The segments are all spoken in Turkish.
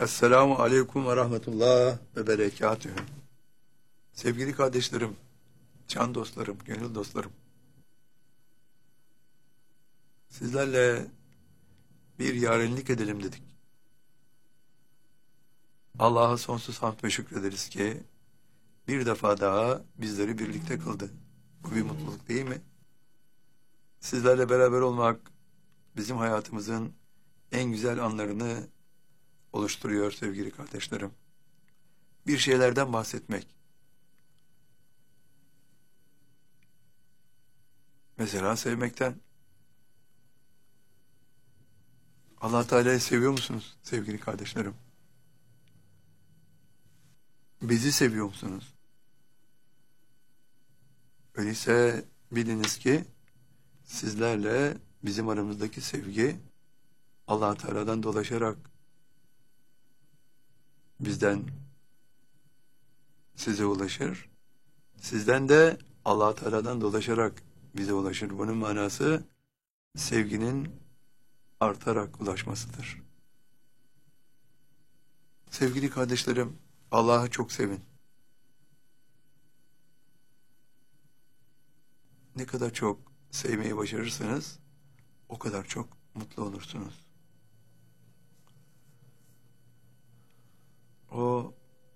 Esselamu Aleyküm ve Rahmetullah ve Berekatühü. Sevgili kardeşlerim, can dostlarım, gönül dostlarım. Sizlerle bir yarenlik edelim dedik. Allah'a sonsuz hamd ve şükrederiz ki bir defa daha bizleri birlikte kıldı. Bu bir mutluluk değil mi? Sizlerle beraber olmak bizim hayatımızın en güzel anlarını oluşturuyor sevgili kardeşlerim. Bir şeylerden bahsetmek. Mesela sevmekten. Allah Teala'yı seviyor musunuz sevgili kardeşlerim? Bizi seviyor musunuz? Öyleyse biliniz ki sizlerle bizim aramızdaki sevgi Allah Teala'dan dolaşarak bizden size ulaşır. Sizden de Allah Teala'dan dolaşarak bize ulaşır. Bunun manası sevginin artarak ulaşmasıdır. Sevgili kardeşlerim, Allah'ı çok sevin. Ne kadar çok sevmeyi başarırsanız o kadar çok mutlu olursunuz. O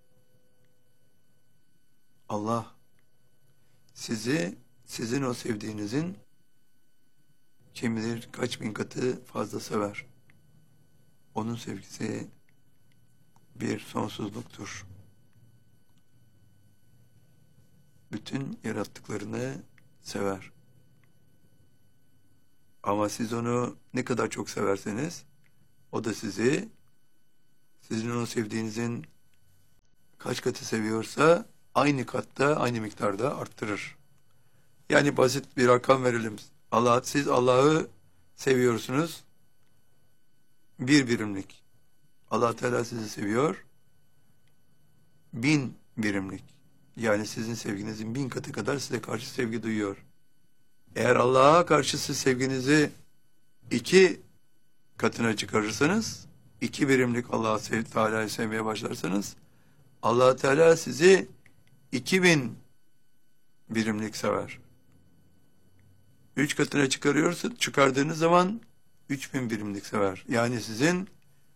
Allah sizi sizin o sevdiğinizin kim bilir kaç bin katı fazla sever. Onun sevgisi bir sonsuzluktur. Bütün yarattıklarını sever. Ama siz onu ne kadar çok severseniz o da sizi sizin onu sevdiğinizin kaç katı seviyorsa aynı katta, aynı miktarda arttırır. Yani basit bir rakam verelim. Siz Allah'ı seviyorsunuz. Bir birimlik. Allah Teala sizi seviyor. 1000 birimlik. Yani sizin sevginizin 1000 katı kadar size karşı sevgi duyuyor. Eğer Allah'a karşı siz sevginizi 2 katına çıkarırsanız, 2 birimlik Allah Teala'yı sevmeye başlarsanız, Allah Teala sizi 2000 birimlik sever. 3 katına çıkardığınız zaman 3000 birimlik sever. Yani sizin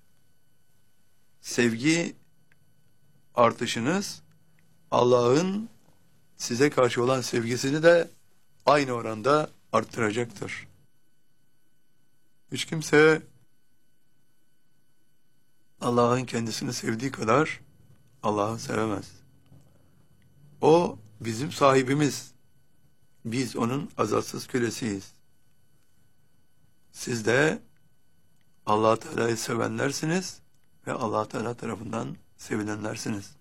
sevgi artışınız Allah'ın size karşı olan sevgisini de aynı oranda arttıracaktır. Hiç kimse Allah'ın kendisini sevdiği kadar Allah'ı sevemez. O bizim sahibimiz. Biz onun azatsız kölesiyiz. Siz de Allah Teala'yı sevenlersiniz ve Allah Teala tarafından sevilenlersiniz.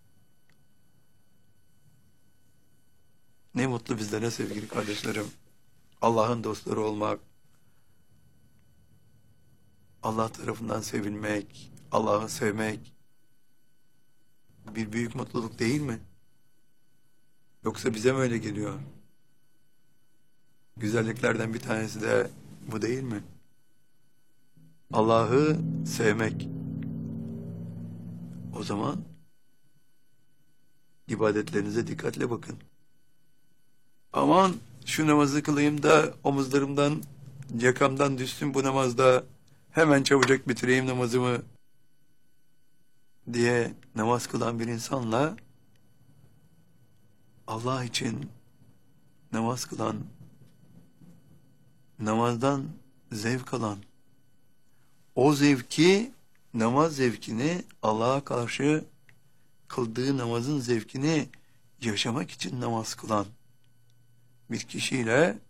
Ne mutlu bizlere sevgili kardeşlerim. Allah'ın dostları olmak, Allah tarafından sevilmek, Allah'ı sevmek bir büyük mutluluk değil mi? Yoksa bize mi öyle geliyor? Güzelliklerden bir tanesi de bu değil mi? Allah'ı sevmek. O zaman ibadetlerinize dikkatle bakın. Aman şu namazı kılayım da omuzlarımdan, yakamdan düşsün bu namazda, hemen çabucak bitireyim namazımı diye namaz kılan bir insanla Allah için namaz kılan, namazdan zevk alan, o zevki, namaz zevkini, Allah'a karşı kıldığı namazın zevkini yaşamak için namaz kılan bir kişiyle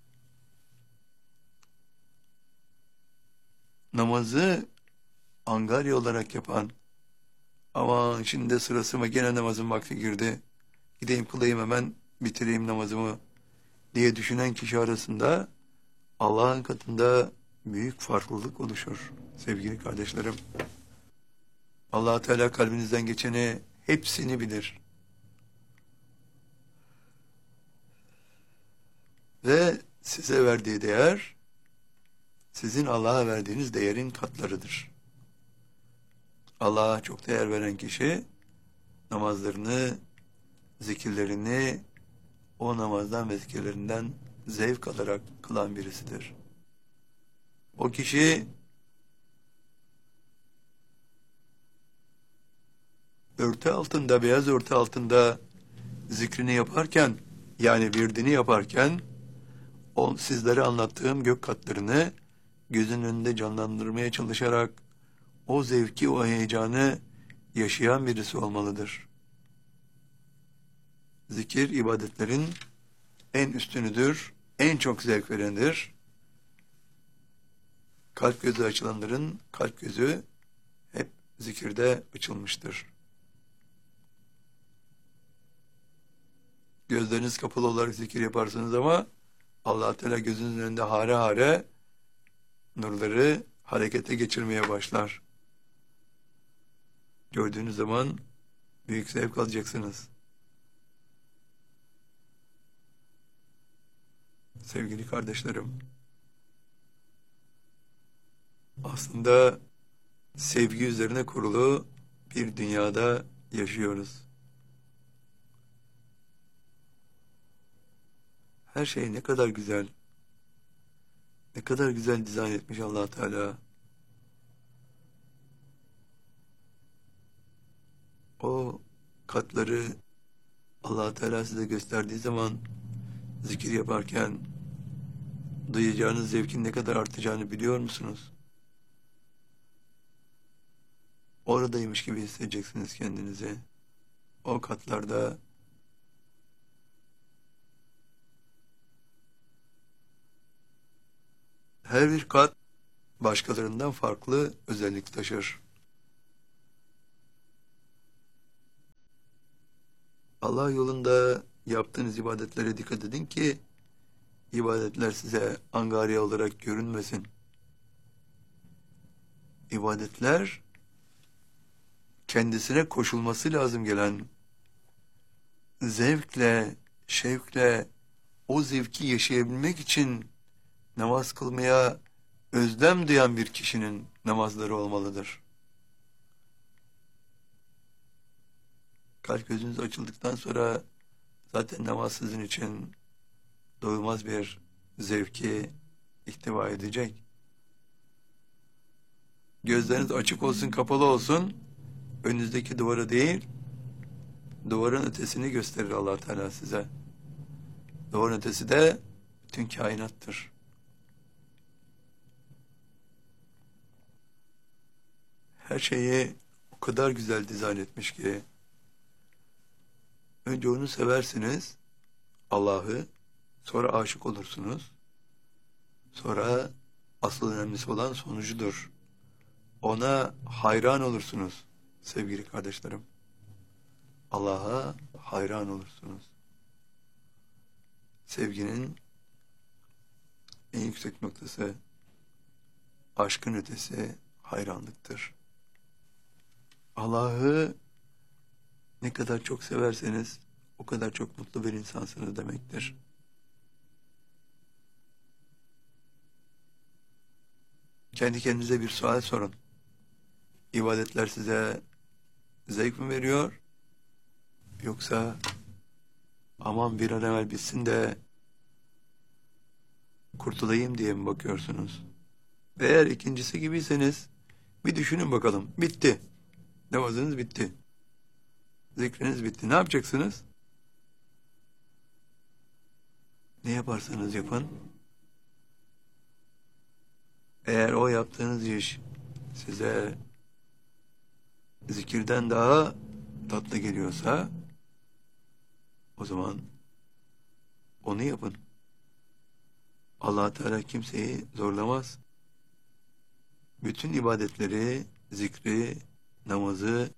namazı angarya olarak yapan, ama şimdi de sırası mı, gene namazın vakti girdi, gideyim kılayım hemen bitireyim namazımı diye düşünen kişi arasında Allah'ın katında büyük farklılık oluşur sevgili kardeşlerim. Allah Teala kalbinizden geçeni hepsini bilir. Ve size verdiği değer sizin Allah'a verdiğiniz değerin katlarıdır. Allah'a çok değer veren kişi namazlarını, zikirlerini o namazdan ve zikirlerinden zevk alarak kılan birisidir. O kişi örtü altında, beyaz örtü altında zikrini yaparken, yani virdini yaparken, o sizlere anlattığım gök katlarını gözünün önünde canlandırmaya çalışarak o zevki, o heyecanı yaşayan birisi olmalıdır. Zikir, ibadetlerin en üstünüdür, en çok zevk verenidir. Kalp gözü açılanların kalp gözü hep zikirde açılmıştır. Gözleriniz kapalı olarak zikir yaparsınız ama Allah Teala gözünüzün önünde hare hare nurları harekete geçirmeye başlar. Gördüğünüz zaman büyük zevk alacaksınız. Sevgili kardeşlerim, aslında sevgi üzerine kurulu bir dünyada yaşıyoruz. Her şey ne kadar güzel, ne kadar güzel dizayn etmiş Allah Teala. O katları Allah Teala size gösterdiği zaman zikir yaparken duyacağınız zevkin ne kadar artacağını biliyor musunuz? Oradaymış gibi hissedeceksiniz kendinizi. O katlarda her bir kat başkalarından farklı özellik taşır. Allah yolunda yaptığınız ibadetlere dikkat edin ki ibadetler size angarya olarak görünmesin. İbadetler kendisine koşulması lazım gelen zevkle, şevkle o zevki yaşayabilmek için namaz kılmaya özlem duyan bir kişinin namazları olmalıdır. Kalp gözünüz açıldıktan sonra zaten namaz sizin için doyulmaz bir zevki ihtiva edecek. Gözleriniz açık olsun, kapalı olsun, önünüzdeki duvara değil, duvarın ötesini gösterir Allah Teala size. Duvarın ötesi de bütün kainattır. Her şeyi o kadar güzel dizayn etmiş ki, önce onu seversiniz, Allah'ı, sonra aşık olursunuz, sonra asıl önemlisi olan sonucudur. Ona hayran olursunuz sevgili kardeşlerim. Allah'a hayran olursunuz. Sevginin en yüksek noktası, aşkın ötesi hayranlıktır. Allah'ı ne kadar çok severseniz o kadar çok mutlu bir insansınız demektir. Kendi kendinize bir sual sorun. İbadetler size zevk mi veriyor? Yoksa aman bir an evvel bitsin de kurtulayım diye mi bakıyorsunuz? Eğer ikincisi gibiyseniz bir düşünün bakalım. Bitti. Namazınız bitti. Zikriniz bitti. Ne yapacaksınız? Ne yaparsanız yapın. Eğer o yaptığınız iş size zikirden daha tatlı geliyorsa o zaman onu yapın. Allah Teala kimseyi zorlamaz. Bütün ibadetleri, zikri, namazı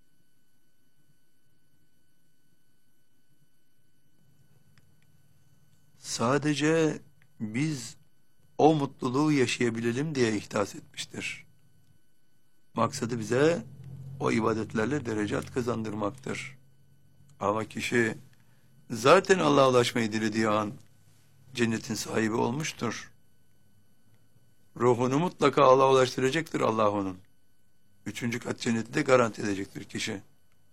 sadece biz o mutluluğu yaşayabilelim diye ihdas etmiştir. Maksadı bize o ibadetlerle derecat kazandırmaktır. Ama kişi zaten Allah'a ulaşmayı dilediği an cennetin sahibi olmuştur. Ruhunu mutlaka Allah'a ulaştıracaktır Allah onun. Üçüncü kat cenneti de garanti edecektir kişi.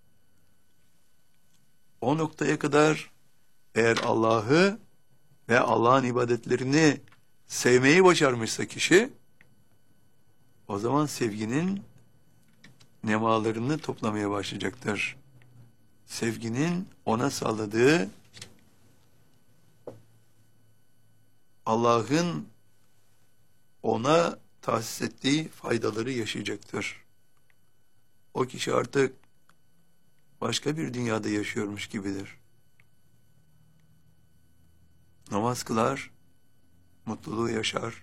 O noktaya kadar eğer Allah'ı ve Allah'ın ibadetlerini sevmeyi başarmışsa kişi, o zaman sevginin nemalarını toplamaya başlayacaktır. Sevginin ona sağladığı, Allah'ın ona tahsis ettiği faydaları yaşayacaktır. O kişi artık başka bir dünyada yaşıyormuş gibidir. Namaz kılar, mutluluğu yaşar.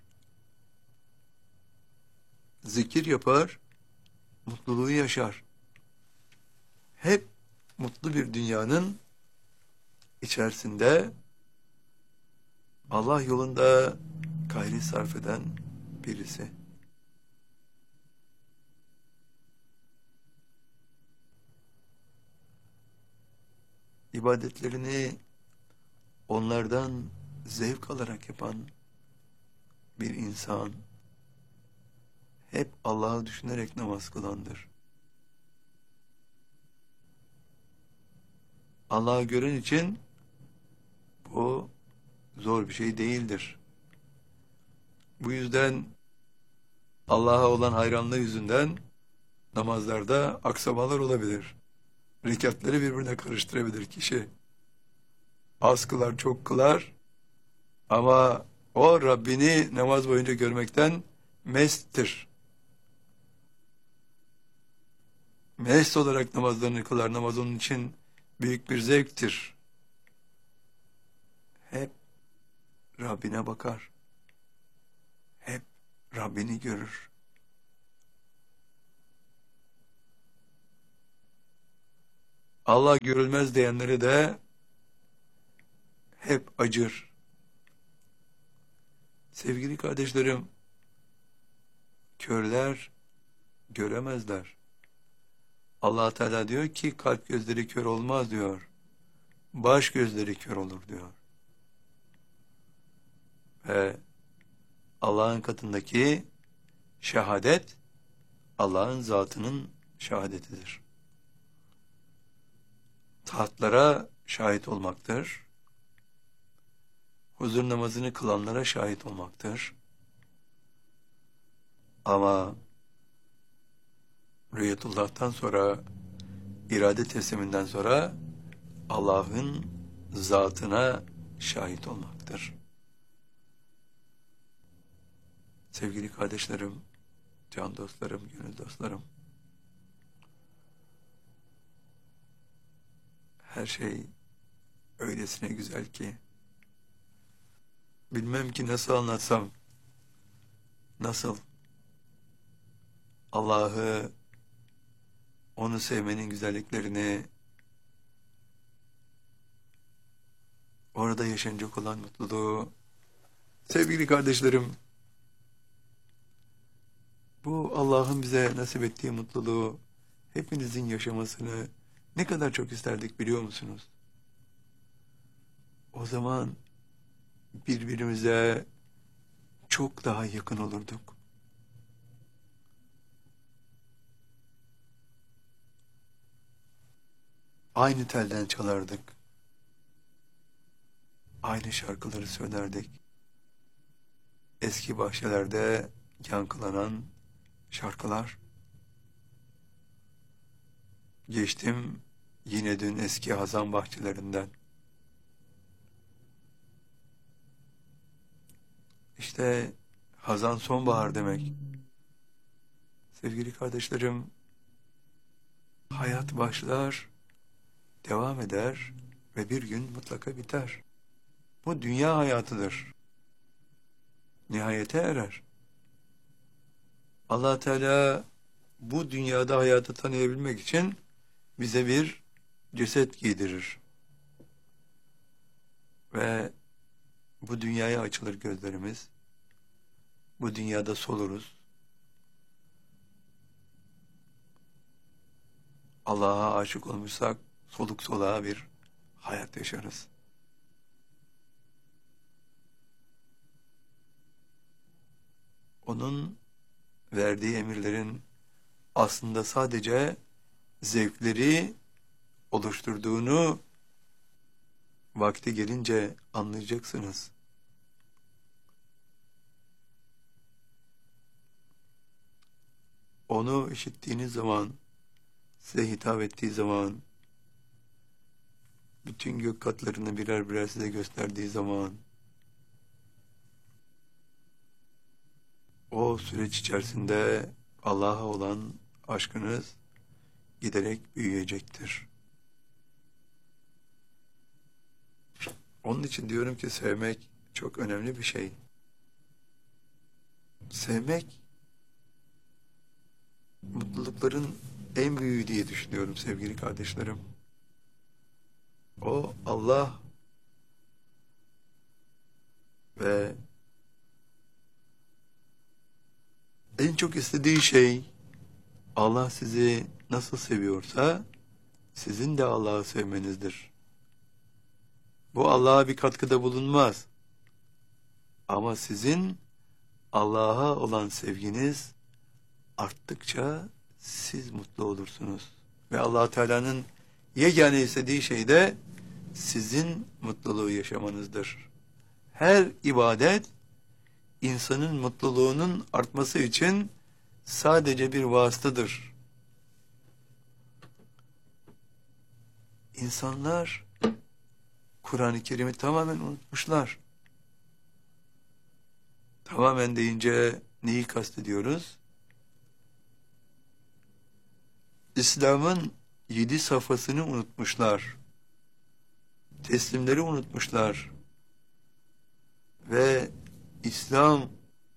Zikir yapar, mutluluğu yaşar. Hep mutlu bir dünyanın içerisinde Allah yolunda gayret sarf eden birisi. İbadetlerini onlardan zevk alarak yapan bir insan hep Allah'ı düşünerek namaz kılandır. Allah'ı gören için bu zor bir şey değildir. Bu yüzden Allah'a olan hayranlığı yüzünden namazlarda aksamalar olabilir. Rekatları birbirine karıştırabilir kişi. Az kılar, çok kılar ama o Rabbini namaz boyunca görmekten mesttir. Mest olarak namazlarını kılar. Namaz onun için büyük bir zevktir. Hep Rabbine bakar. Hep Rabbini görür. Allah görülmez diyenleri de hep acır. Sevgili kardeşlerim, körler göremezler. Allah Teala diyor ki kalp gözleri kör olmaz diyor. Baş gözleri kör olur diyor. Ve Allah'ın katındaki şehadet Allah'ın zatının şehadetidir. Tahtlara şahit olmaktır. Huzur namazını kılanlara şahit olmaktır. Ama rüyetullah'tan sonra, irade tesliminden sonra Allah'ın zatına şahit olmaktır. Sevgili kardeşlerim, can dostlarım, gönül dostlarım, her şey öylesine güzel ki, bilmem ki nasıl anlatsam, nasıl Allah'ı, onu sevmenin güzelliklerini, orada yaşanacak olan mutluluğu, sevgili kardeşlerim, bu Allah'ın bize nasip ettiği mutluluğu, hepinizin yaşamasını ne kadar çok isterdik biliyor musunuz? O zaman birbirimize çok daha yakın olurduk. Aynı telden çalardık. Aynı şarkıları söylerdik. Eski bahçelerde yankılanan şarkılar. Geçtim yine dün eski hazan bahçelerinden. İşte hazan sonbahar demek. Sevgili kardeşlerim, hayat başlar, devam eder ve bir gün mutlaka biter. Bu dünya hayatıdır. Nihayete erer. Allah Teala bu dünyada hayatı tanıyabilmek için bize bir ceset giydirir. Ve bu dünyaya açılır gözlerimiz. Bu dünyada soluruz. Allah'a aşık olmuşsak soluk soluğa bir hayat yaşarız. Onun verdiği emirlerin aslında sadece zevkleri oluşturduğunu vakti gelince anlayacaksınız. Onu işittiğiniz zaman, size hitap ettiği zaman, bütün gök katlarını birer birer size gösterdiği zaman, o süreç içerisinde Allah'a olan aşkınız giderek büyüyecektir. Onun için diyorum ki sevmek çok önemli bir şey. Sevmek mutlulukların en büyüğü diye düşünüyorum sevgili kardeşlerim. O Allah ve en çok istediği şey Allah sizi nasıl seviyorsa sizin de Allah'ı sevmenizdir. Bu Allah'a bir katkıda bulunmaz. Ama sizin Allah'a olan sevginiz arttıkça siz mutlu olursunuz. Ve Allah Teala'nın yegane istediği şey de sizin mutluluğu yaşamanızdır. Her ibadet insanın mutluluğunun artması için sadece bir vasıtadır. İnsanlar Kur'an-ı Kerim'i tamamen unutmuşlar. Tamamen deyince neyi kastediyoruz? İslam'ın 7 safhasını unutmuşlar. Teslimleri unutmuşlar. Ve İslam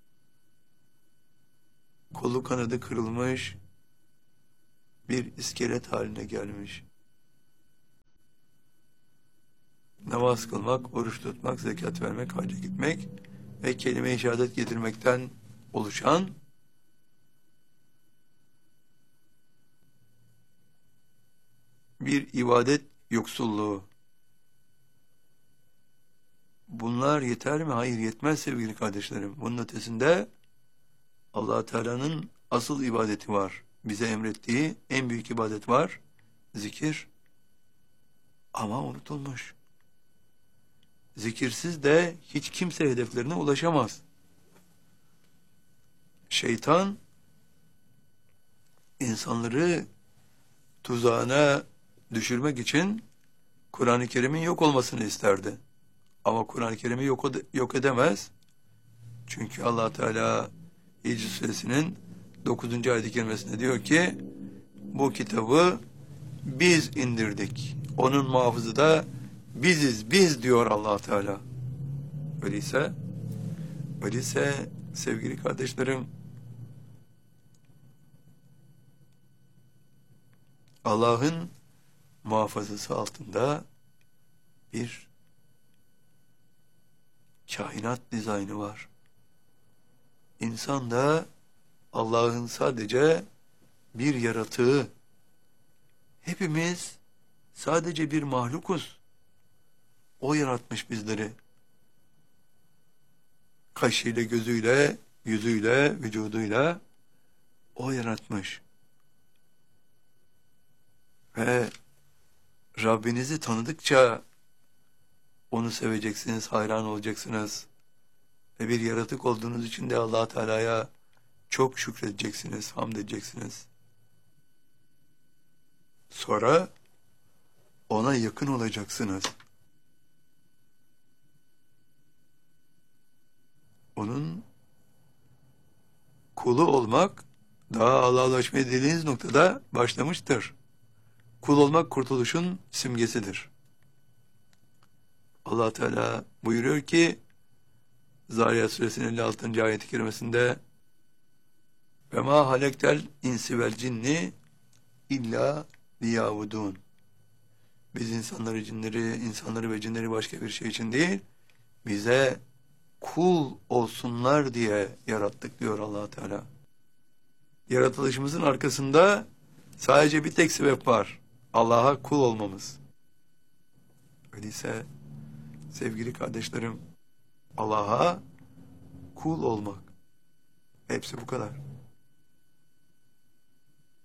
kolu kanadı kırılmış bir iskelet haline gelmiş. Namaz kılmak, oruç tutmak, zekat vermek, hacca gitmek ve kelime-i şehadet getirmekten oluşan bir ibadet yoksulluğu. Bunlar yeter mi? Hayır, yetmez sevgili kardeşlerim. Bunun ötesinde Allah Teala'nın asıl ibadeti var. Bize emrettiği en büyük ibadet var. Zikir. Ama unutulmuş. Zikirsiz de hiç kimse hedeflerine ulaşamaz. Şeytan insanları tuzağına düşürmek için Kur'an-ı Kerim'in yok olmasını isterdi. Ama Kur'an-ı Kerim'i yok edemez. Çünkü Allah Teala Hicr Suresinin 9. ayet-i kerimesinde diyor ki bu kitabı biz indirdik. Onun muhafızı da biziz, biz diyor Allah Teala. Öyleyse sevgili kardeşlerim, Allah'ın muhafazası altında bir kainat dizaynı var. İnsan da Allah'ın sadece bir yaratığı. Hepimiz sadece bir mahlukuz. O yaratmış bizleri. Kaşıyla, gözüyle, yüzüyle, vücuduyla o yaratmış. Ve Rabbinizi tanıdıkça onu seveceksiniz, hayran olacaksınız. Ve bir yaratık olduğunuz için de Allah Teala'ya çok şükredeceksiniz, hamd edeceksiniz. Sonra ona yakın olacaksınız. Onun kulu olmak daha Allah'a ulaşmaya dediğiniz noktada başlamıştır. Kul olmak kurtuluşun simgesidir. Allah Teala buyuruyor ki Zariyat Suresinin 56. ayet-i kerimesinde ve ma halektel insi vel cinni illa liyavudun. Biz insanları ve cinleri başka bir şey için değil, bize kul olsunlar diye yarattık diyor Allah Teala. Yaratılışımızın arkasında sadece bir tek sebep var. Allah'a kul olmamız. Öyleyse sevgili kardeşlerim, Allah'a kul olmak. Hepsi bu kadar.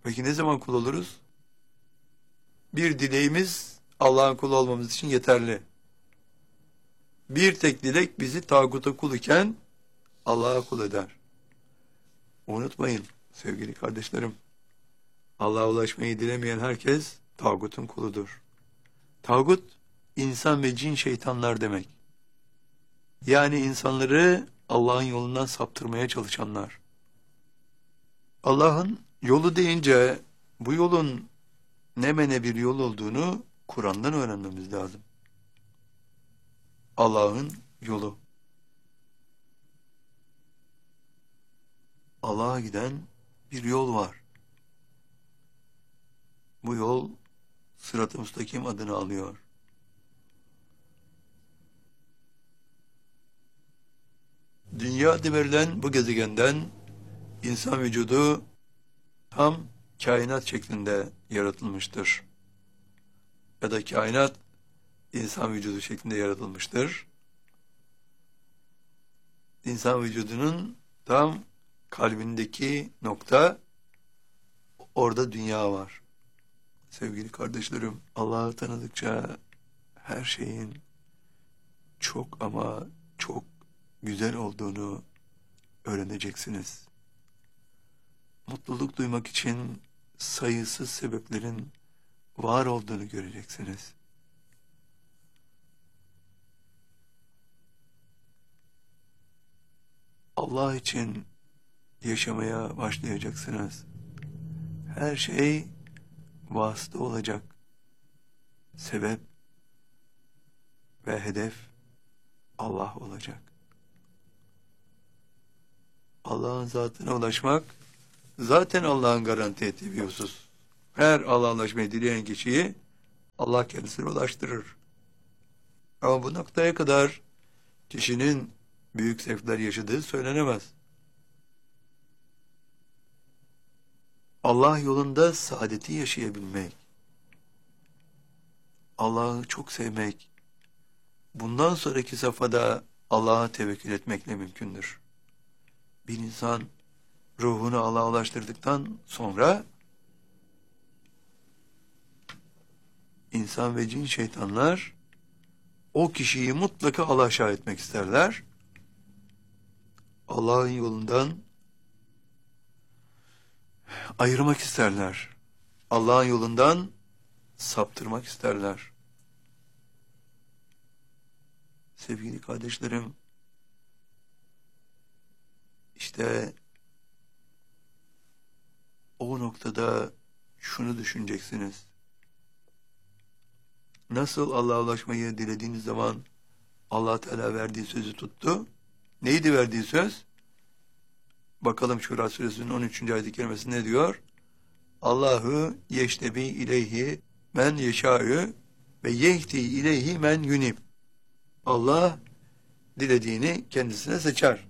Peki ne zaman kul oluruz? Bir dileğimiz Allah'ın kulu olmamız için yeterli. Bir tek dilek bizi tağuta kul iken Allah'a kul eder. Unutmayın sevgili kardeşlerim. Allah'a ulaşmayı dilemeyen herkes tağutun kuludur. Tağut, insan ve cin şeytanlar demek. Yani insanları Allah'ın yolundan saptırmaya çalışanlar. Allah'ın yolu deyince bu yolun ne mene bir yol olduğunu Kur'an'dan öğrenmemiz lazım. Allah'ın yolu. Allah'a giden bir yol var. Bu yol Sırat-ı Müstakim adını alıyor. Dünya adı verilen bu gezegenden insan vücudu tam kainat şeklinde yaratılmıştır. Ya da kainat insan vücudu şeklinde yaratılmıştır. İnsan vücudunun tam kalbindeki nokta, orada dünya var. Sevgili kardeşlerim, Allah'ı tanıdıkça her şeyin çok ama çok güzel olduğunu öğreneceksiniz. Mutluluk duymak için sayısız sebeplerin var olduğunu göreceksiniz. Allah için yaşamaya başlayacaksınız. Her şey vasıta olacak. Sebep ve hedef Allah olacak. Allah'ın zatına ulaşmak zaten Allah'ın garanti ettiği bir husus. Her Allah'a ulaşmayı dileyen kişiyi Allah kendisine ulaştırır. Ama bu noktaya kadar kişinin büyük zevkler yaşadığı söylenemez. Allah yolunda saadeti yaşayabilmek, Allah'ı çok sevmek, bundan sonraki safhada Allah'a tevekkül etmekle mümkündür. Bir insan ruhunu Allah'a ulaştırdıktan sonra insan ve cin şeytanlar o kişiyi mutlaka alaşağı etmek isterler. Allah'ın yolundan ayırmak isterler. Allah'ın yolundan saptırmak isterler. Sevgili kardeşlerim, işte o noktada şunu düşüneceksiniz. Nasıl Allah'a ulaşmayı dilediğiniz zaman Allah Teala verdiği sözü tuttu? Neydi verdiği söz? Bakalım Şura Suresinin 13. ayet-i kerimesi ne diyor? Allahu yeştebi ileyhi men yeşâ'ü ve yehdi ileyhi men yunib. Allah dilediğini kendisine seçer.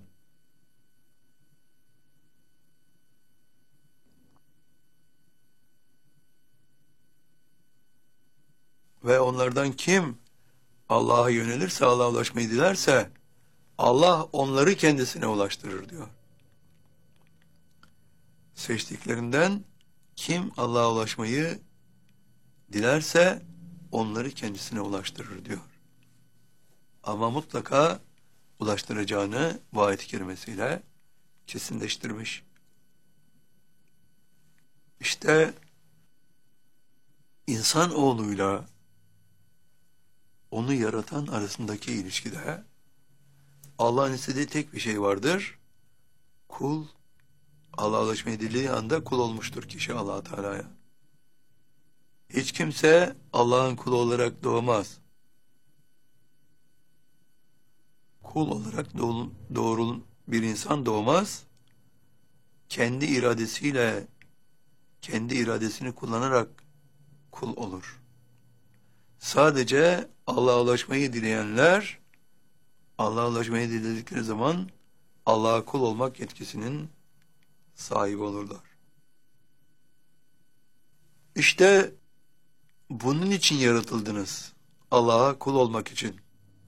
Ve onlardan kim Allah'a yönelirse, Allah'a ulaşmayı dilerse Allah onları kendisine ulaştırır diyor. Seçtiklerinden kim Allah'a ulaşmayı dilerse onları kendisine ulaştırır diyor. Ama mutlaka ulaştıracağını bu ayet-i kerimesiyle kesinleştirmiş. İşte insanoğluyla onu yaratan arasındaki ilişkide Allah'ın istediği tek bir şey vardır. Kul, Allah'a ulaşmayı dilediği anda kul olmuştur kişi Allah Teala'ya. Hiç kimse Allah'ın kulu olarak doğmaz. Kul olarak doğru bir insan doğmaz. Kendi iradesiyle, kendi iradesini kullanarak kul olur. Sadece Allah'a ulaşmayı dileyenler, Allah'a ulaşmayı diledikleri zaman Allah'a kul olmak yetkisinin sahibi olurlar. İşte bunun için yaratıldınız. Allah'a kul olmak için.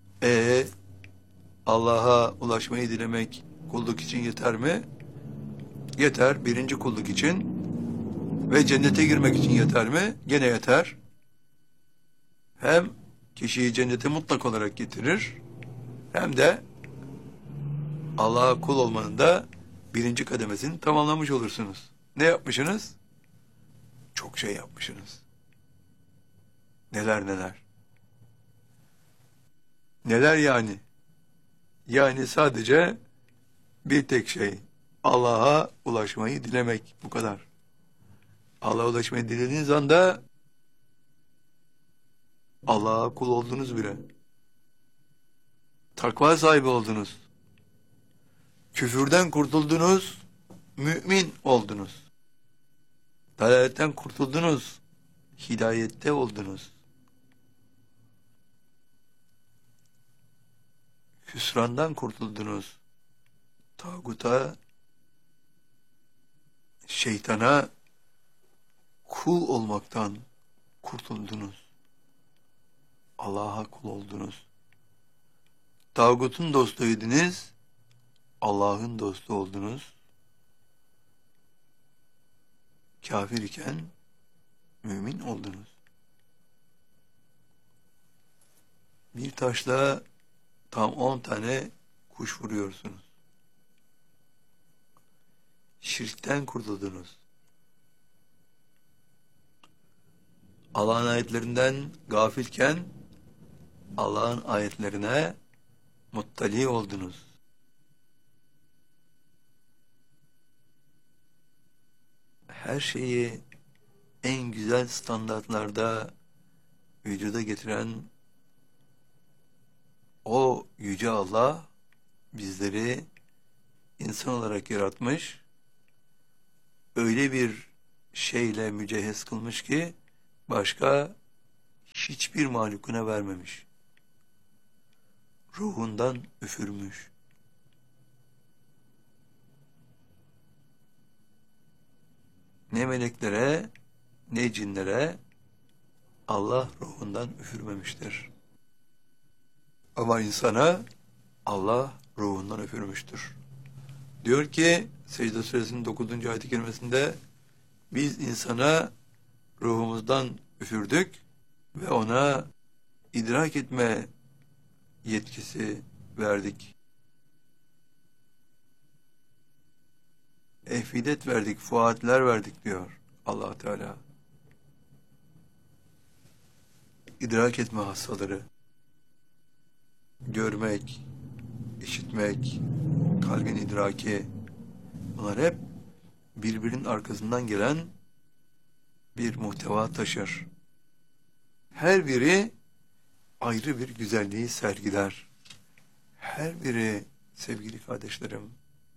Allah'a ulaşmayı dilemek kulluk için yeter mi? Yeter. Birinci kulluk için. ve cennete girmek için yeter mi? Gene yeter. Hem kişiyi cennete mutlak olarak getirir, hem de Allah'a kul olmanın da birinci kademesini tamamlamış olursunuz. Ne yapmışsınız? Çok şey yapmışsınız. Neler neler. Neler yani? Yani sadece bir tek şey. Allah'a ulaşmayı dilemek. Bu kadar. Allah'a ulaşmayı dilediğiniz anda Allah'a kul oldunuz bile. Takva sahibi oldunuz. Küfürden kurtuldunuz, mümin oldunuz. Dalaletten kurtuldunuz, hidayette oldunuz. Hüsrandan kurtuldunuz. Tağuta, şeytana kul olmaktan kurtuldunuz. Allah'a kul oldunuz. Tağutun dostuydunuz, Allah'ın dostu oldunuz. Kafir iken mümin oldunuz. Bir taşla tam 10 tane kuş vuruyorsunuz. Şirkten kurtuldunuz. Allah'ın ayetlerinden gafilken Allah'ın ayetlerine muttali oldunuz. Her şeyi en güzel standartlarda vücuda getiren o yüce Allah bizleri insan olarak yaratmış, öyle bir şeyle mücehhez kılmış ki başka hiçbir mahlukuna vermemiş. Ruhundan üfürmüş. Ne meleklere ne cinlere Allah ruhundan üfürmemiştir. Ama insana Allah ruhundan üfürmüştür. Diyor ki Secde Suresinin 9. ayet-i kerimesinde biz insana ruhumuzdan üfürdük ve ona idrak etme yetkisi verdik. Efidet verdik, fuatler verdik diyor Allah Teala. İdrak etme hassaları, görmek, işitmek, kalbin idraki, bunlar hep birbirinin arkasından gelen bir muhteva taşır. Her biri ayrı bir güzelliği sergiler. Her biri sevgili kardeşlerim,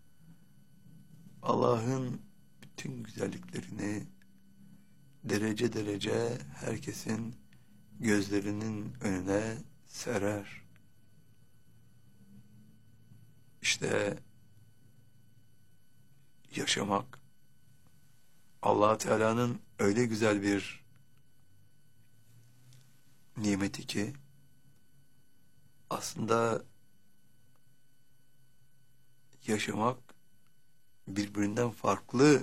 Allah'ın bütün güzelliklerini derece derece herkesin gözlerinin önüne serer. İşte yaşamak Allah Teala'nın öyle güzel bir nimeti ki aslında yaşamak birbirinden farklı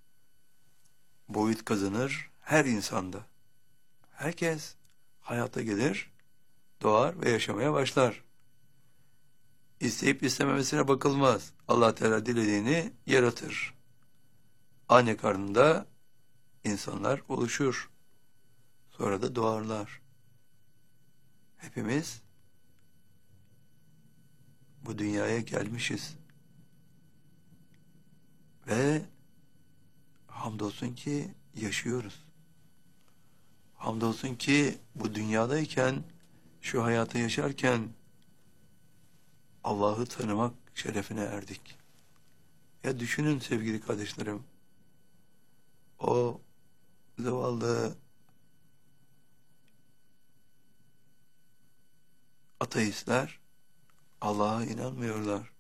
boyut kazanır her insanda. Herkes hayata gelir, doğar ve yaşamaya başlar. İsteyip istememesine bakılmaz. Allah Teala dilediğini yaratır. Anne karnında insanlar oluşur. Sonra da doğarlar. Hepimiz bu dünyaya gelmişiz. Ve hamdolsun ki yaşıyoruz. Hamdolsun ki bu dünyadayken, şu hayatı yaşarken Allah'ı tanımak şerefine erdik. Ya düşünün sevgili kardeşlerim, o zavallı ateistler Allah'a inanmıyorlar.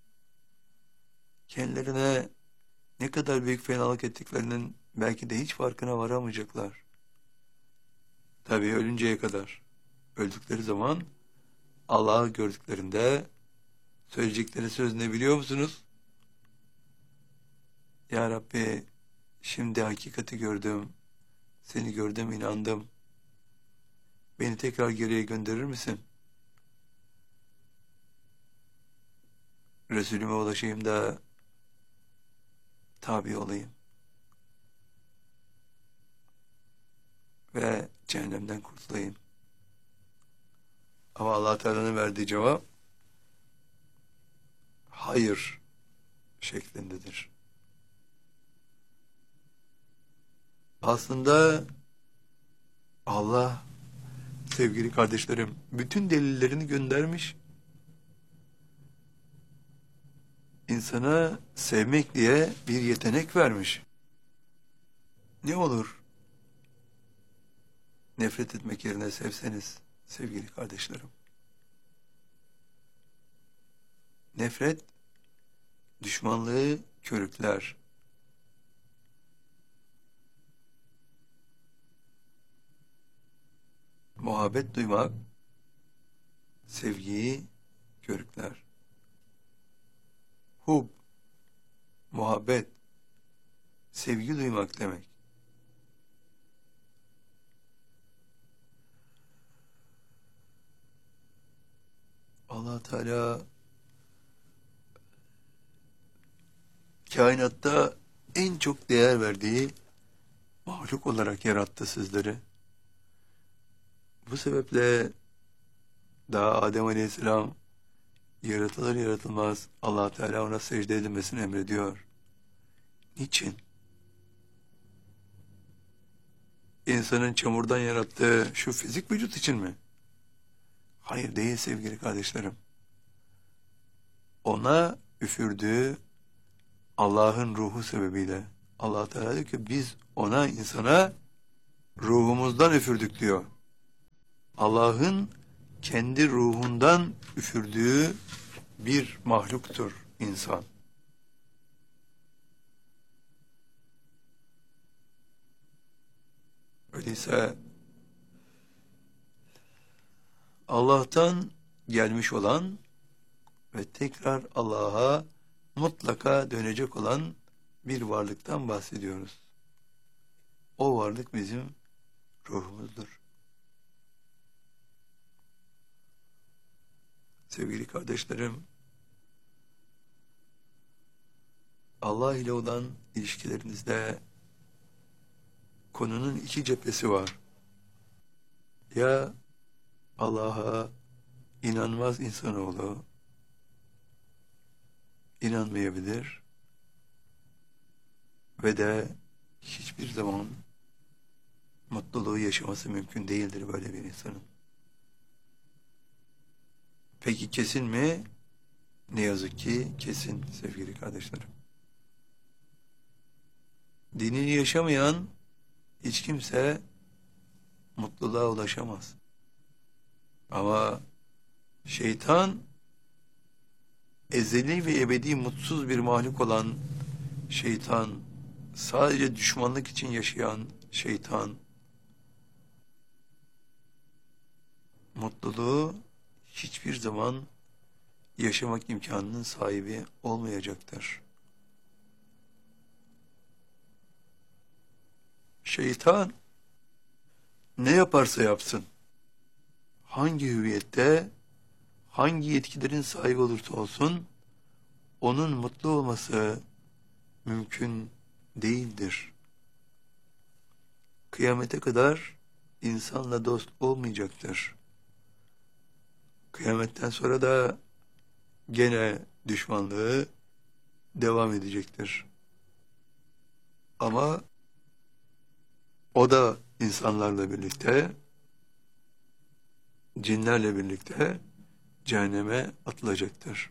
Kendilerine ne kadar büyük fenalık ettiklerinin belki de hiç farkına varamayacaklar. Tabii ölünceye kadar. Öldükleri zaman Allah'ı gördüklerinde söyleyecekleri söz ne biliyor musunuz? Ya Rabbi, Şimdi hakikati gördüm. Seni gördüm, inandım. Beni tekrar geriye gönderir misin? Resulüme ulaşayım da tabi olayım. Ve cehennemden kurtulayım. Ama Allah Teala'nın verdiği cevap hayır şeklindedir. Aslında Allah, sevgili kardeşlerim, bütün delillerini göndermiş. İnsana sevmek diye bir yetenek vermiş. Ne olur nefret etmek yerine sevseniz sevgili kardeşlerim. Nefret düşmanlığı körükler. Muhabbet duymak sevgiyi körükler. Hub, muhabbet, sevgi duymak demek. Allah Teala kainatta en çok değer verdiği mahluk olarak yarattı sizleri. Bu sebeple daha Adem Aleyhisselam yaratılır yaratılmaz Allah Teala ona secde edilmesini emrediyor. Niçin? İnsanın çamurdan yarattığı şu fizik vücut için mi? Hayır, değil sevgili kardeşlerim. Ona üfürdüğü Allah'ın ruhu sebebiyle. Allah Teala diyor ki biz ona, insana ruhumuzdan üfürdük diyor. Allah'ın kendi ruhundan üfürdüğü bir mahluktur insan. Öyleyse Allah'tan gelmiş olan ve tekrar Allah'a mutlaka dönecek olan bir varlıktan bahsediyoruz. O varlık bizim ruhumuzdur. Sevgili kardeşlerim, Allah ile olan ilişkilerinizde konunun iki cephesi var. Ya Allah'a inanmaz insanoğlu inanmayabilir ve de hiçbir zaman mutluluğu yaşaması mümkün değildir böyle bir insanın. Peki kesin mi? Ne yazık ki kesin sevgili kardeşlerim. Dinini yaşamayan hiç kimse mutluluğa ulaşamaz. Ama şeytan ezeli ve ebedi mutsuz bir mahluk olan şeytan, sadece düşmanlık için yaşayan şeytan, mutluluğu hiçbir zaman yaşamak imkanının sahibi olmayacaktır. Şeytan ne yaparsa yapsın, hangi hüviyette, hangi yetkilerin sahibi olursa olsun, onun mutlu olması mümkün değildir. Kıyamete kadar insanla dost olmayacaktır. Kıyametten sonra da gene düşmanlığı devam edecektir. Ama o da insanlarla birlikte, cinlerle birlikte cehenneme atılacaktır.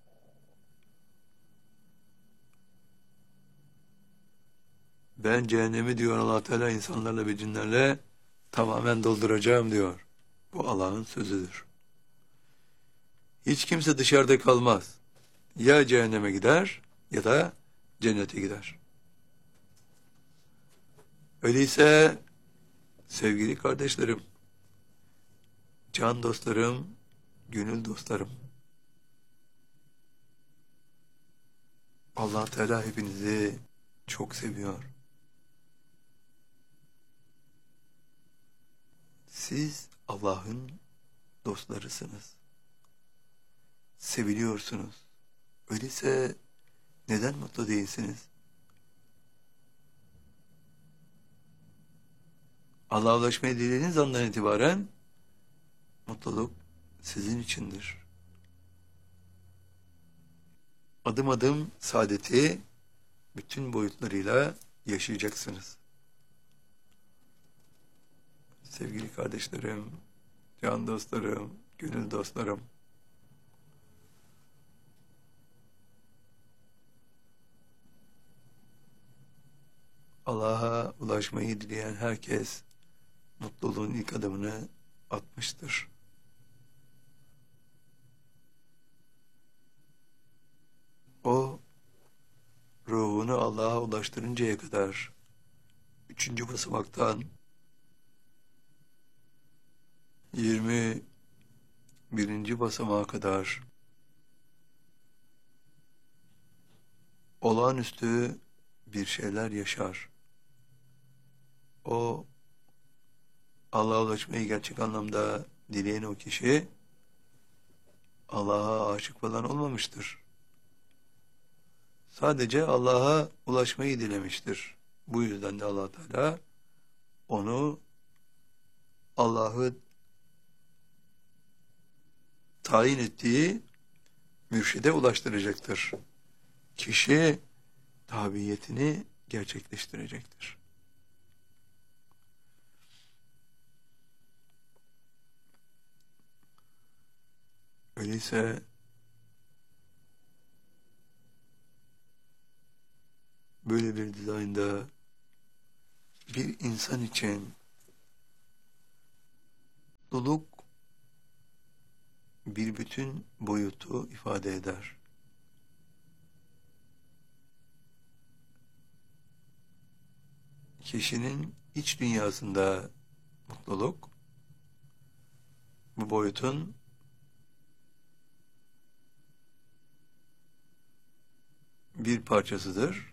Ben cehennemi diyor Allah Teala insanlarla ve cinlerle tamamen dolduracağım diyor. Bu Allah'ın sözüdür. Hiç kimse dışarıda kalmaz. Ya cehenneme gider ya da cennete gider. Öyleyse sevgili kardeşlerim, can dostlarım, gönül dostlarım, Allah Teala hepinizi çok seviyor. Siz Allah'ın dostlarısınız. Seviliyorsunuz. Öyleyse neden mutlu değilsiniz? Allah'a ulaşmayı dilediğiniz andan itibaren mutluluk sizin içindir. Adım adım saadeti bütün boyutlarıyla yaşayacaksınız. Sevgili kardeşlerim, can dostlarım, gönül dostlarım, Allah'a ulaşmayı dileyen herkes mutluluğun ilk adımını atmıştır. O, ruhunu Allah'a ulaştırıncaya kadar 3. basamaktan 21. basamağa kadar olağanüstü bir şeyler yaşar. O, Allah'a ulaşmayı gerçek anlamda dileyen o kişi Allah'a aşık falan olmamıştır. Sadece Allah'a ulaşmayı dilemiştir. Bu yüzden de Allah Teala onu Allah'ı tayin ettiği mürşide ulaştıracaktır. Kişi tabiyetini gerçekleştirecektir. Öyleyse böyle bir dizaynda bir insan için mutluluk bir bütün boyutu ifade eder. Kişinin iç dünyasında mutluluk bu boyutun bir parçasıdır.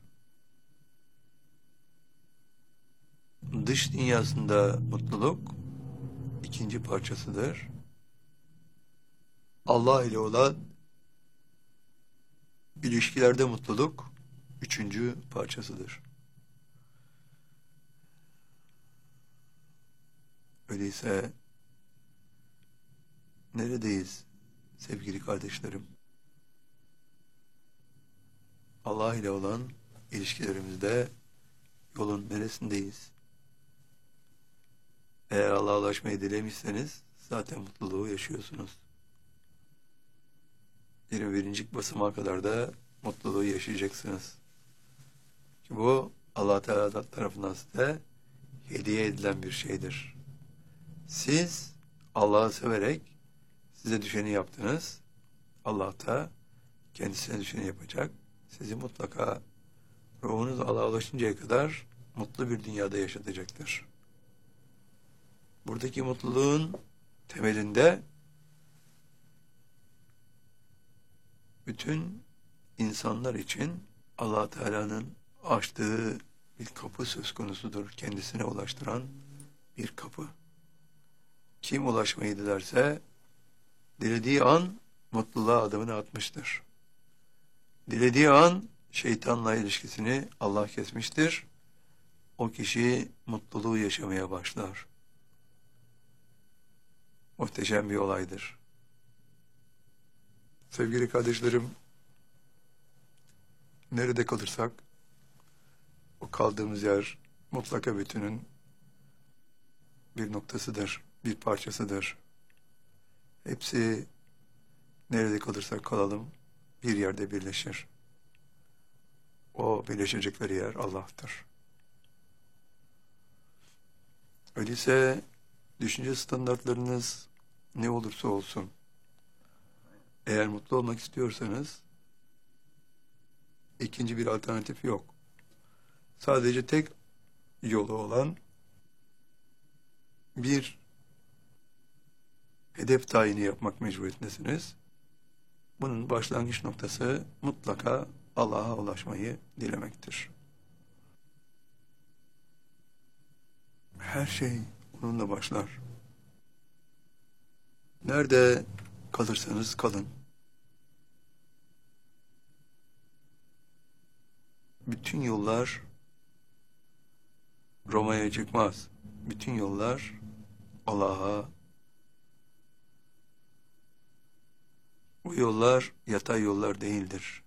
Dış dünyasında mutluluk ikinci parçasıdır. Allah ile olan ilişkilerde mutluluk 3. parçasıdır. Öyleyse neredeyiz sevgili kardeşlerim? Allah ile olan ilişkilerimizde yolun neresindeyiz? Eğer Allah'a ulaşmayı dilemişseniz zaten mutluluğu yaşıyorsunuz. 21. basamağa kadar da mutluluğu yaşayacaksınız. Ki bu Allah Teala tarafından size hediye edilen bir şeydir. Siz Allah'ı severek size düşeni yaptınız. Allah da kendisine düşeni yapacak. Sizi mutlaka ruhunuz Allah'a ulaşıncaya kadar mutlu bir dünyada yaşatacaktır. Buradaki mutluluğun temelinde bütün insanlar için Allah Teala'nın açtığı bir kapı söz konusudur. Kendisine ulaştıran bir kapı. Kim ulaşmayı dilerse dilediği an mutluluğa adımını atmıştır. Dilediği an şeytanla ilişkisini Allah kesmiştir. O kişi mutluluğu yaşamaya başlar. Muhteşem bir olaydır. Sevgili kardeşlerim, nerede kalırsak o kaldığımız yer mutlaka bütünün bir noktasıdır, bir parçasıdır. Hepsi nerede kalırsak kalalım bir yerde birleşir. O birleşecekleri yer Allah'tır. Öyleyse düşünce standartlarınız ne olursa olsun, eğer mutlu olmak istiyorsanız ikinci bir alternatif yok. Sadece tek yolu olan bir hedef tayini yapmak mecburiyetindesiniz. Bunun başlangıç noktası mutlaka Allah'a ulaşmayı dilemektir. Her şey onunla başlar. Nerede kalırsanız kalın, bütün yollar Roma'ya çıkmaz. Bütün yollar Allah'a. Bu yollar yatay yollar değildir.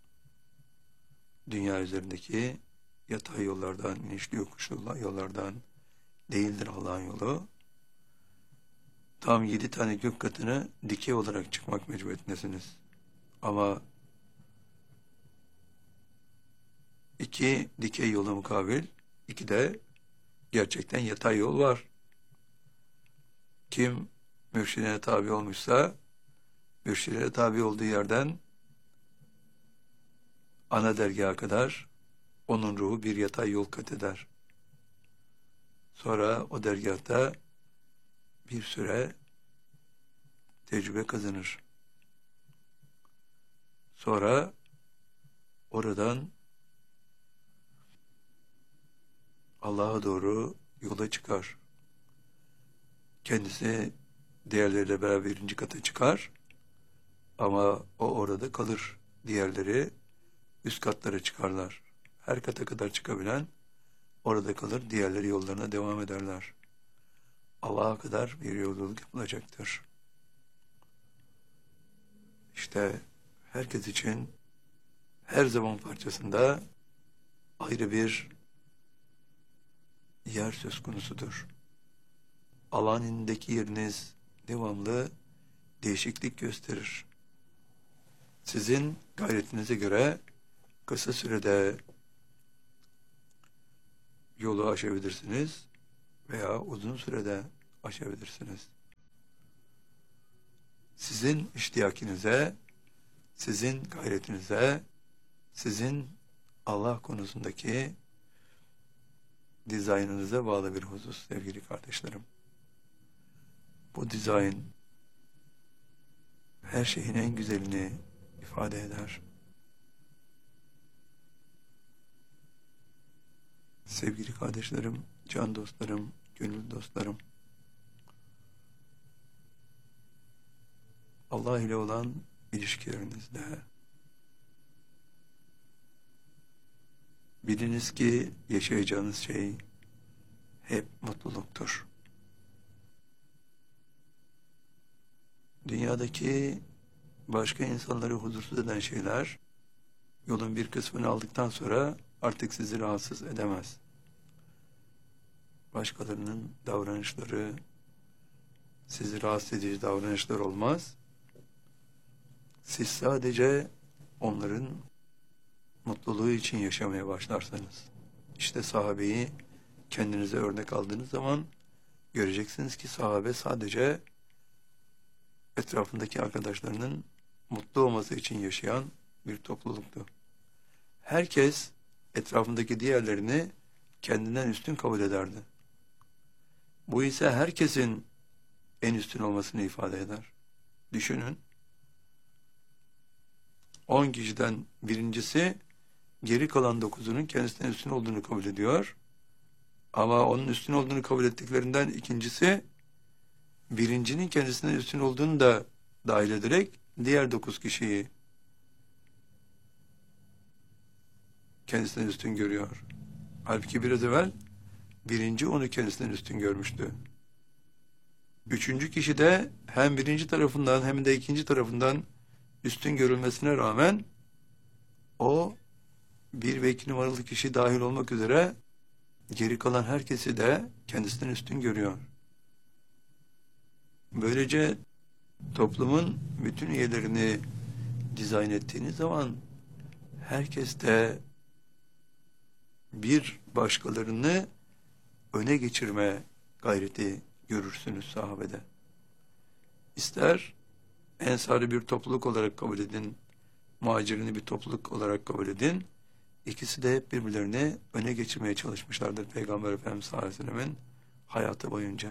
Dünya üzerindeki yatay yollardan, inişli yokuşlu yollardan değildir Allah'ın yolu. Tam 7 tane gök katını dikey olarak çıkmak mecburiyetindesiniz. Ama 2 dikey yola mukabil, 2 de gerçekten yatay yol var. Kim mürşidine tabi olmuşsa, mürşidine tabi olduğu yerden ana dergaha kadar onun ruhu bir yatay yol kat eder. Sonra o dergahta bir süre tecrübe kazanır. Sonra oradan Allah'a doğru yola çıkar. Kendisi diğerleriyle beraber 1. kata çıkar ama o orada kalır. Diğerleri üst katlara çıkarlar. Her kata kadar çıkabilen orada kalır, diğerleri yollarına devam ederler. Allah'a kadar bir yolculuk yapılacaktır. İşte herkes için her zaman parçasında ayrı bir yer söz konusudur. Alanındaki yeriniz devamlı değişiklik gösterir. Sizin gayretinize göre kısa sürede yolu aşabilirsiniz veya uzun sürede aşabilirsiniz. Sizin iştiyakinize, sizin gayretinize, sizin Allah konusundaki dizaynınıza bağlı bir husus sevgili kardeşlerim. Bu dizayn her şeyin en güzelini ifade eder. Sevgili kardeşlerim, can dostlarım, gönül dostlarım, Allah ile olan ilişkilerinizde biliniz ki yaşayacağınız şey hep mutluluktur. Dünyadaki başka insanları huzursuz eden şeyler yolun bir kısmını aldıktan sonra artık sizi rahatsız edemez. Başkalarının davranışları sizi rahatsız edici davranışlar olmaz. Siz sadece onların mutluluğu için yaşamaya başlarsanız. İşte sahabeyi kendinize örnek aldığınız zaman göreceksiniz ki sahabe sadece etrafındaki arkadaşlarının mutlu olması için yaşayan bir topluluktu. Herkes etrafındaki diğerlerini kendinden üstün kabul ederdi. Bu ise herkesin en üstün olmasını ifade eder. Düşünün, 10 kişiden birincisi geri kalan 9'unun kendisinden üstün olduğunu kabul ediyor. Ama onun üstün olduğunu kabul ettiklerinden ikincisi birincinin kendisinden üstün olduğunu da dahil ederek diğer 9 kişiyi kendisinden üstün görüyor. Halbuki biraz evvel birinci onu kendisinden üstün görmüştü. 3. kişi de hem birinci tarafından hem de ikinci tarafından üstün görülmesine rağmen o 1 ve 2 numaralı kişi dahil olmak üzere geri kalan herkesi de kendisinden üstün görüyor. Böylece toplumun bütün üyelerini dizayn ettiğiniz zaman herkes de bir başkalarını öne geçirme gayreti görürsünüz sahabede. İster ensarı bir topluluk olarak kabul edin, muhacirini bir topluluk olarak kabul edin. İkisi de hep birbirlerini öne geçirmeye çalışmışlardır Peygamber Efendimiz sallallahu aleyhi ve sellem'in hayatı boyunca.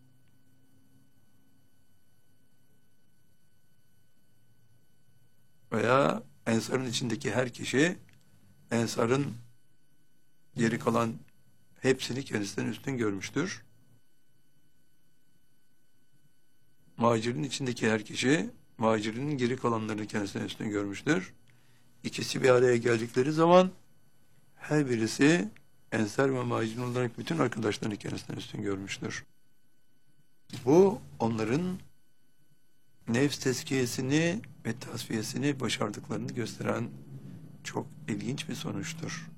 Veya ensarın içindeki her kişi ensarın geri kalan hepsini kendisinden üstün görmüştür. Macerenin içindeki her kişi, macerenin geri kalanlarını kendisine üstün görmüştür. İkisi bir araya geldikleri zaman her birisi Ensar ve Muhacirin olarak bütün arkadaşlarını kendisine üstün görmüştür. Bu onların nefs tezkiyesini ve tasfiyesini başardıklarını gösteren çok ilginç bir sonuçtur.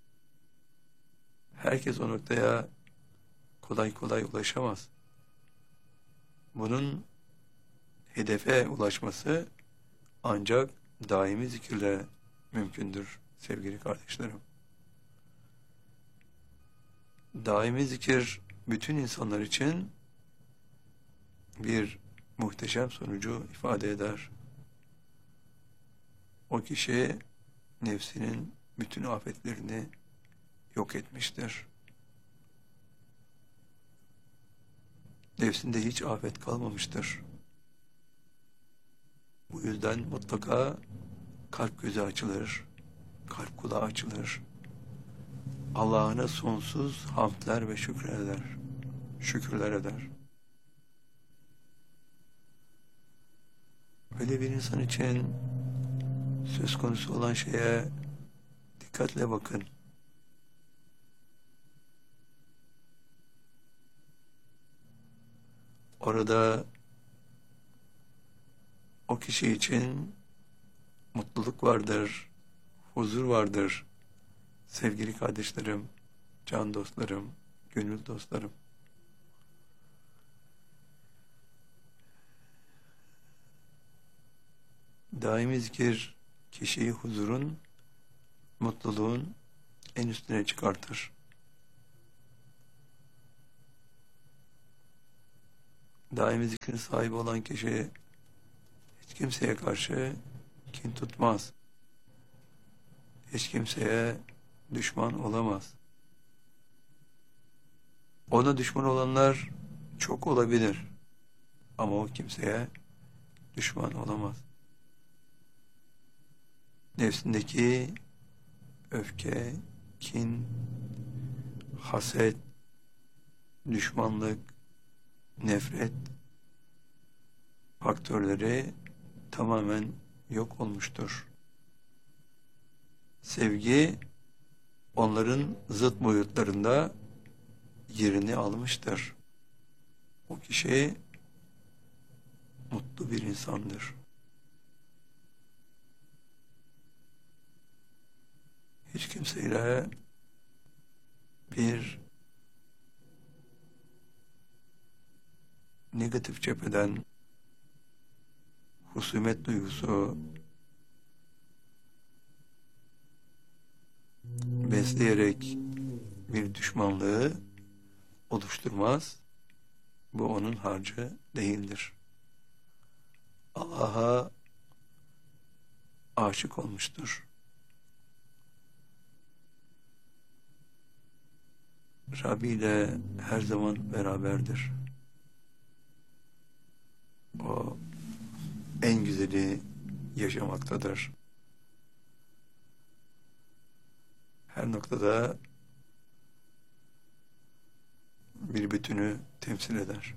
Herkes o noktaya kolay kolay ulaşamaz. Bunun hedefe ulaşması ancak daimi zikirle mümkündür sevgili kardeşlerim. Daimi zikir bütün insanlar için bir muhteşem sonucu ifade eder. O kişi nefsinin bütün afetlerini yok etmiştir. Nefsinde hiç afet kalmamıştır. Bu yüzden mutlaka kalp gözü açılır, kalp kulağı açılır. Allah'ına sonsuz hamdler ve şükürler eder. Böyle bir insan için söz konusu olan şeye dikkatle bakın. Orada o kişi için mutluluk vardır, huzur vardır. Sevgili kardeşlerim, can dostlarım, gönül dostlarım. Daimi zikir kişiyi huzurun, mutluluğun en üstüne çıkartır. Daimi zikrin sahibi olan kişi hiç kimseye karşı kin tutmaz. Hiç kimseye düşman olamaz. Ona düşman olanlar çok olabilir. Ama o kimseye düşman olamaz. Nefsindeki öfke, kin, haset, düşmanlık, nefret faktörleri tamamen yok olmuştur. Sevgi onların zıt boyutlarında yerini almıştır. O kişi mutlu bir insandır. Hiç kimseyle bir negatif cepheden husumet duygusu besleyerek bir düşmanlığı oluşturmaz. Bu onun harcı değildir. Allah'a aşık olmuştur. Rabbi ile her zaman beraberdir. O en güzeli yaşamaktadır. Her noktada bir bütünü temsil eder.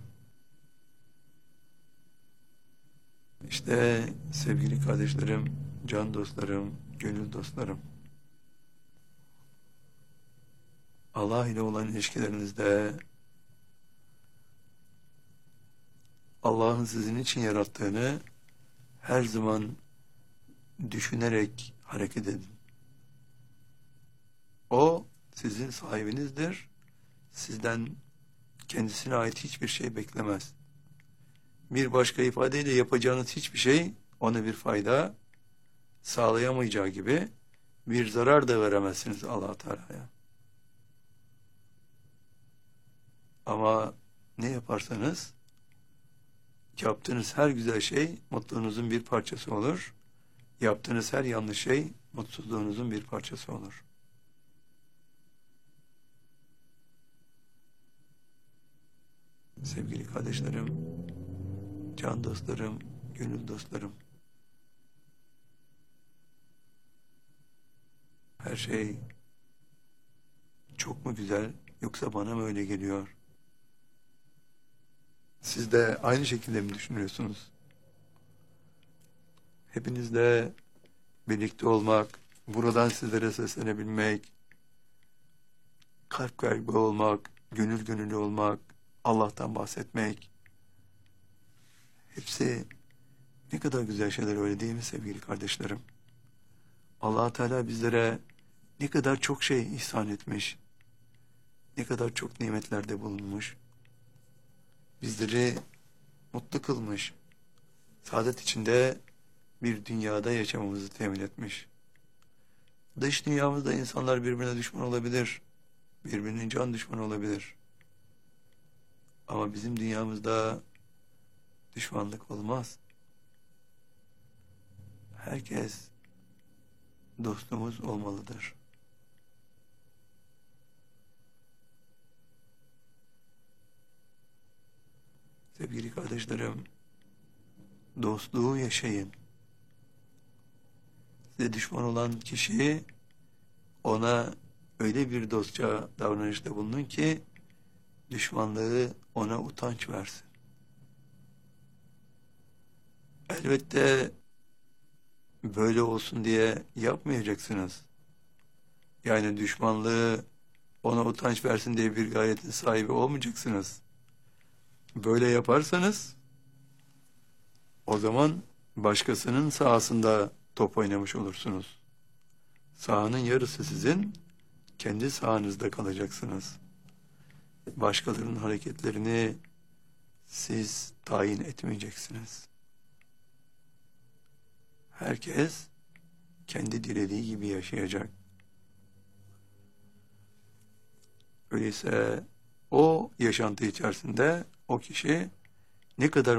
İşte sevgili kardeşlerim, can dostlarım, gönül dostlarım, Allah ile olan ilişkilerinizde Allah'ın sizin için yarattığını her zaman düşünerek hareket edin. O sizin sahibinizdir. Sizden kendisine ait hiçbir şey beklemez. Bir başka ifadeyle yapacağınız hiçbir şey ona bir fayda sağlayamayacağı gibi bir zarar da veremezsiniz Allah Teala'ya. Ama ne yaparsanız yaptığınız her güzel şey mutluluğunuzun bir parçası olur. Yaptığınız her yanlış şey mutsuzluğunuzun bir parçası olur. Sevgili kardeşlerim, can dostlarım, gönül dostlarım, her şey çok mu güzel yoksa bana mı öyle geliyor? Siz de aynı şekilde mi düşünüyorsunuz? Hepinizle birlikte olmak, buradan sizlere seslenebilmek, kalp kalbe olmak, gönül gönüllü olmak, Allah'tan bahsetmek, hepsi ne kadar güzel şeyler, öyle değil mi sevgili kardeşlerim? Allah Teala bizlere ne kadar çok şey ihsan etmiş, ne kadar çok nimetlerde bulunmuş, bizleri mutlu kılmış, saadet içinde bir dünyada yaşamamızı temin etmiş. Dış dünyamızda insanlar birbirine düşman olabilir, birbirinin can düşmanı olabilir. Ama bizim dünyamızda düşmanlık olmaz. Herkes dostumuz olmalıdır. Sevgili kardeşlerim, dostluğu yaşayın. Size düşman olan kişi, ona öyle bir dostça davranışta bulunun ki düşmanlığı ona utanç versin. Elbette böyle olsun diye yapmayacaksınız. Yani düşmanlığı ona utanç versin diye bir gayretin sahibi olmayacaksınız. Böyle yaparsanız o zaman başkasının sahasında top oynamış olursunuz. Sahanın yarısı sizin, kendi sahanızda kalacaksınız. Başkalarının hareketlerini siz tayin etmeyeceksiniz. Herkes kendi dilediği gibi yaşayacak. Öyleyse o yaşantı içerisinde o kişi ne kadar